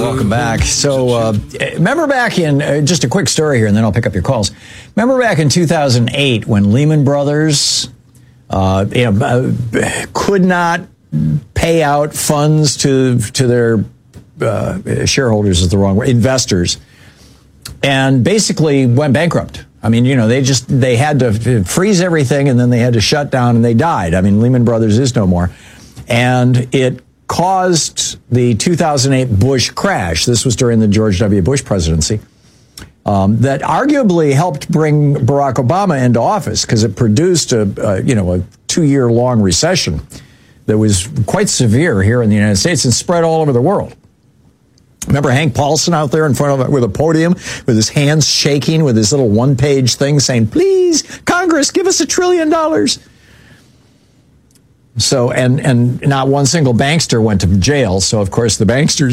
welcome back. So remember back in, just a quick story here, and then I'll pick up your calls. Remember back in 2008 when Lehman Brothers could not pay out funds to their shareholders is the wrong word, investors, and basically went bankrupt. I mean, they had to freeze everything, and then they had to shut down, and they died. I mean, Lehman Brothers is no more. And it caused the 2008 Bush crash. This was during the George W. Bush presidency. That arguably helped bring Barack Obama into office because it produced a 2-year-long recession that was quite severe here in the United States and spread all over the world. Remember Hank Paulson out there in front of it with a podium with his hands shaking with his little one-page thing saying, "Please, Congress, give us $1 trillion." So, and not one single bankster went to jail. So, of course, the banksters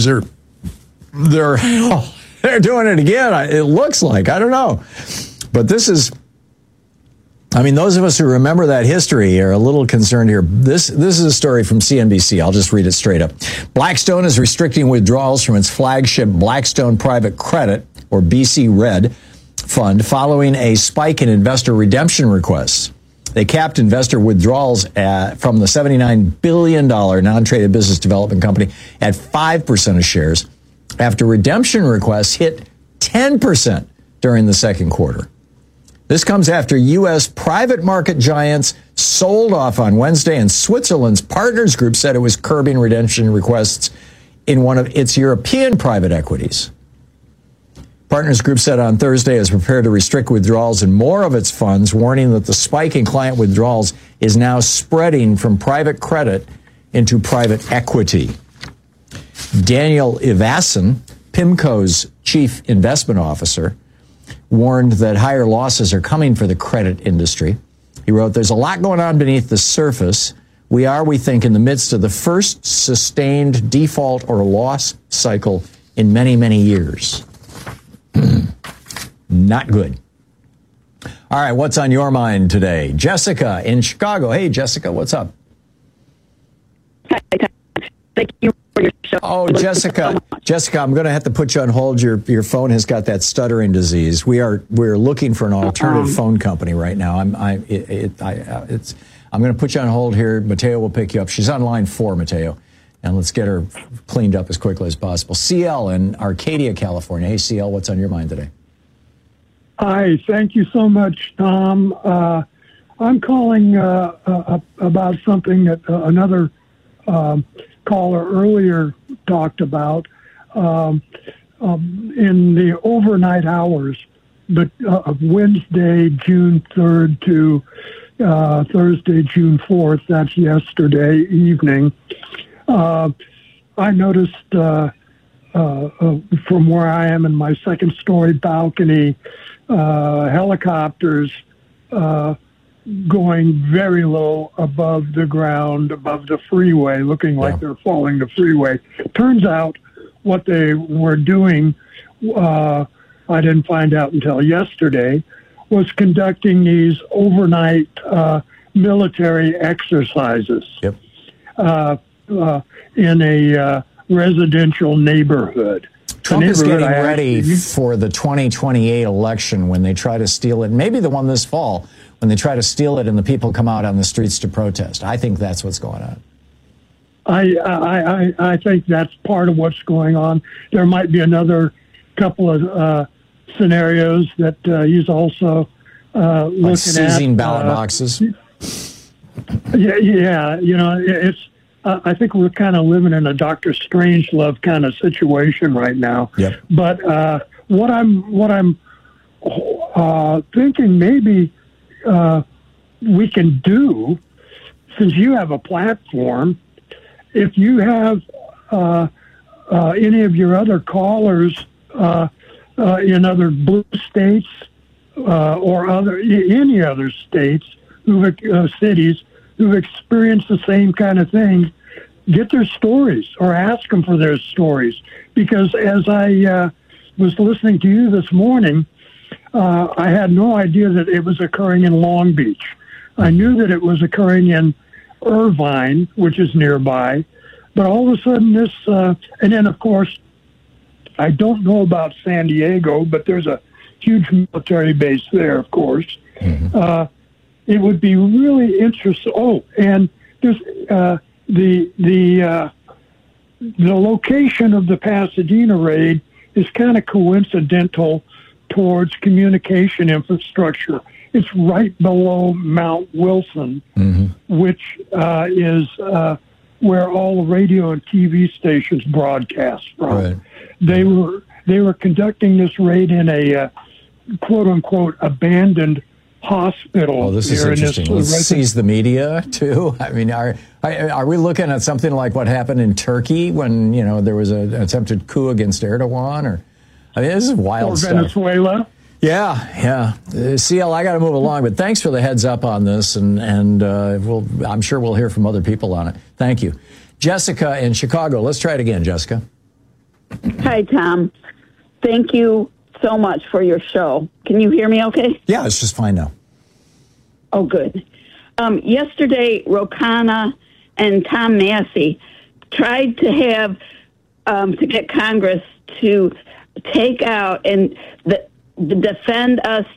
they're doing it again. It looks like, I don't know. But this is, I mean, those of us who remember that history are a little concerned here. This is a story from CNBC. I'll just read it straight up. Blackstone is restricting withdrawals from its flagship Blackstone Private Credit, or BC Red, fund following a spike in investor redemption requests. They capped investor withdrawals from the $79 billion non-traded business development company at 5% of shares after redemption requests hit 10% during the second quarter. This comes after U.S. private market giants sold off on Wednesday, and Switzerland's Partners Group said it was curbing redemption requests in one of its European private equities. Partners Group said on Thursday it is prepared to restrict withdrawals in more of its funds, warning that the spike in client withdrawals is now spreading from private credit into private equity. Daniel Ivason, PIMCO's chief investment officer, warned that higher losses are coming for the credit industry. He wrote, "There's a lot going on beneath the surface. We think, in the midst of the first sustained default or loss cycle in many, many years." Not good. All right, what's on your mind today? Jessica in Chicago. Hey, Jessica, what's up? Hi, thank you for your show. Oh, Jessica, I'm going to have to put you on hold. Your phone has got that stuttering disease. We're looking for an alternative phone company right now. I'm going to put you on hold here. Mateo will pick you up. She's on line 4, Mateo, and let's get her cleaned up as quickly as possible. CL in Arcadia, California. Hey, CL, what's on your mind today? Hi, thank you so much, Tom. I'm calling about something that another caller earlier talked about in the overnight hours, but of Wednesday, June 3rd to Thursday, June 4th. That's yesterday evening. I noticed from where I am in my second-story balcony, helicopters going very low above the ground, above the freeway, looking like they're falling the freeway. Turns out what they were doing, I didn't find out until yesterday, was conducting these overnight military exercises in a residential neighborhood. Trump is getting ready for the 2028 election when they try to steal it. Maybe the one this fall when they try to steal it and the people come out on the streets to protest. I think that's what's going on. I think that's part of what's going on. There might be another couple of scenarios that he's also looking like at. Seizing ballot boxes. Yeah. You know, it's. I think we're kind of living in a Dr. Strangelove kind of situation right now. Yep. But what I'm thinking maybe we can do, since you have a platform, if you have any of your other callers in other blue states or any other states, cities who've experienced the same kind of thing, get their stories or ask them for their stories. Because as I was listening to you this morning, I had no idea that it was occurring in Long Beach. I knew that it was occurring in Irvine, which is nearby. But all of a sudden this, and then of course, I don't know about San Diego, but there's a huge military base there, of course. Mm-hmm. It would be really interesting. Oh, and there's the location of the Pasadena raid is kind of coincidental towards communication infrastructure. It's right below Mount Wilson, which is where all the radio and TV stations broadcast from. Right. They were conducting this raid in a quote unquote abandoned hospital. Oh, this is interesting. Let's seize the media too. I mean, are we looking at something like what happened in Turkey when there was an attempted coup against Erdogan? Or I mean, this is wild stuff. Venezuela. Yeah. CL, I got to move along, but thanks for the heads up on this, and I'm sure we'll hear from other people on it. Thank you. Jessica in Chicago. Let's try it again, Jessica. Hi, Tom. Thank you so much for your show. Can you hear me okay? Yeah, it's just fine now. Oh, good. Yesterday, Ro Khanna and Tom Massey tried to have to get Congress to take out and defend us,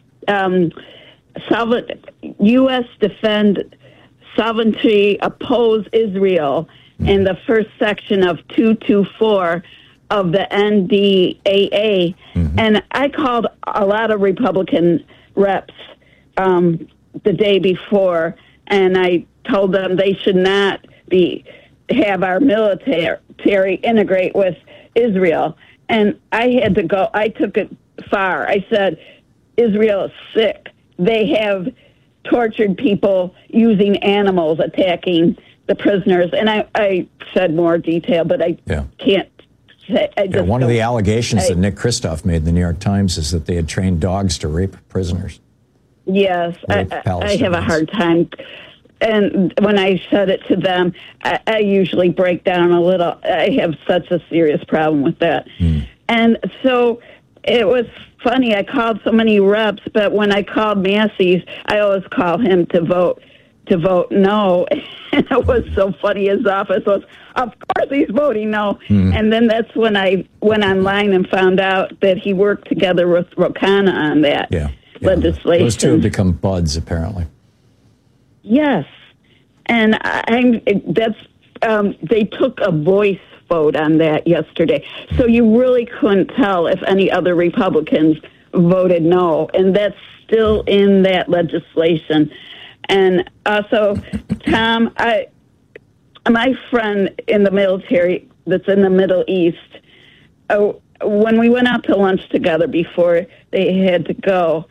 U.S. defend sovereignty, oppose Israel in the first section of 224 of the NDAA. And I called a lot of Republican reps the day before, and I told them they should not have our military integrate with Israel. And I had to go, I took it far. I said, Israel is sick. They have tortured people using animals, attacking the prisoners. And I said more detail, but I can't say. One of the allegations that Nick Kristof made in the New York Times is that they had trained dogs to rape prisoners. Yes, I have a hard time. And when I said it to them, I usually break down a little. I have such a serious problem with that. And so it was funny. I called so many reps, but when I called Massey's, I always call him to vote no. And it was so funny. His office was, of course he's voting no. And then that's when I went online and found out that he worked together with Ro Khanna on that legislation. Those two have become buds, apparently. Yes, and they took a voice vote on that yesterday, so you really couldn't tell if any other Republicans voted no, and that's still in that legislation. And also, Tom, my friend in the military that's in the Middle East, when we went out to lunch together before they had to go,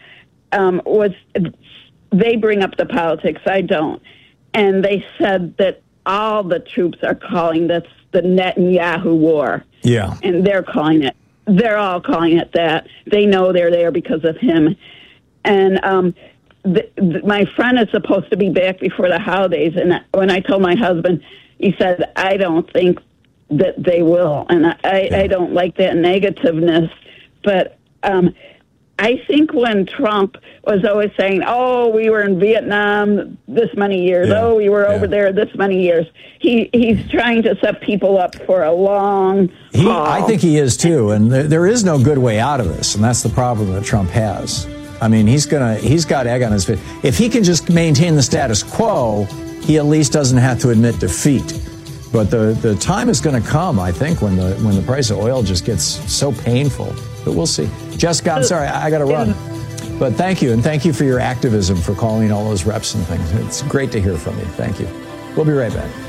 they bring up the politics, I don't. And they said that all the troops are calling this the Netanyahu war. Yeah. And they're all calling it that. They know they're there because of him. And my friend is supposed to be back before the holidays. And when I told my husband, he said, I don't think that they will. And I don't like that negativeness. But I think when Trump was always saying, oh, we were in Vietnam this many years, we were over there this many years, he's trying to set people up for a long haul. I think he is, too. And there is no good way out of this. And that's the problem that Trump has. I mean, he's got egg on his face. If he can just maintain the status quo, he at least doesn't have to admit defeat. But the time is going to come, I think, when the price of oil just gets so painful. But we'll see. Jessica, I'm sorry, I got to run. But thank you, and thank you for your activism, for calling all those reps and things. It's great to hear from you. Thank you. We'll be right back.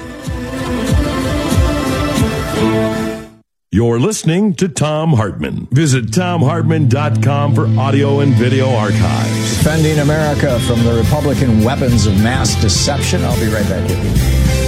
You're listening to Thom Hartmann. Visit ThomHartmann.com for audio and video archives. Defending America from the Republican weapons of mass deception. I'll be right back with you.